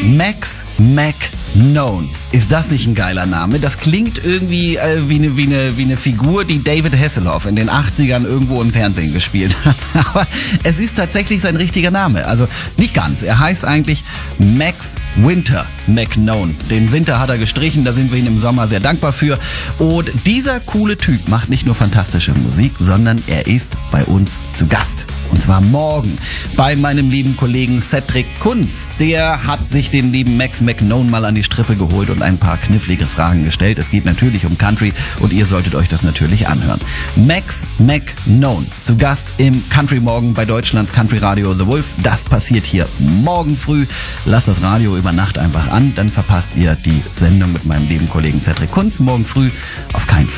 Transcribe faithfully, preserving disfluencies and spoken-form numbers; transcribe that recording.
Max McKnown. Ist das nicht ein geiler Name? Das klingt irgendwie äh, wie, eine, wie, eine, wie eine Figur, die David Hasselhoff in den achtzigern irgendwo im Fernsehen gespielt hat. Aber es ist tatsächlich sein richtiger Name. Also nicht ganz. Er heißt eigentlich Max Winter McKnown. Den Winter hat er gestrichen, da sind wir ihm im Sommer sehr dankbar für. Und dieser coole Typ macht nicht nur fantastische Musik, sondern er ist bei uns zu Gast. Und zwar morgen bei meinem lieben Kollegen Cedric Kunz. Der hat sich den lieben Max McKnown mal an die Strippe geholt und ein paar knifflige Fragen gestellt. Es geht natürlich um Country und ihr solltet euch das natürlich anhören. Max McKnown zu Gast im Country Morgen bei Deutschlands Country Radio The Wolf. Das passiert hier morgen früh. Lasst das Radio über Nacht einfach an, dann verpasst ihr die Sendung mit meinem lieben Kollegen Cedric Kunz morgen früh auf keinen Fall.